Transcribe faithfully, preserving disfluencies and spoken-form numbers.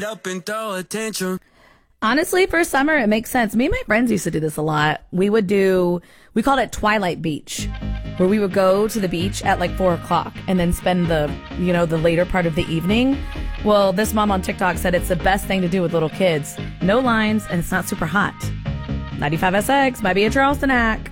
up and throw attention. Honestly, for summer, it makes sense. Me and my friends used to do this a lot. We would do, we called it Twilight Beach, where we would go to the beach at like four o'clock and then spend the, you know, the later part of the evening. Well, this mom on TikTok said it's the best thing to do with little kids. No lines, and it's not super hot. ninety-five S X, might be a Charleston hack.